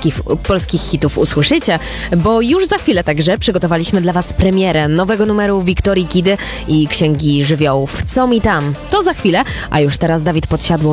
polskich hitów usłyszycie, bo już za chwilę także przygotowaliśmy dla Was premierę nowego numeru Wiktorii Kidy i Księgi Żywiołów. Co mi tam? To za chwilę, a już teraz Dawid Podsiadło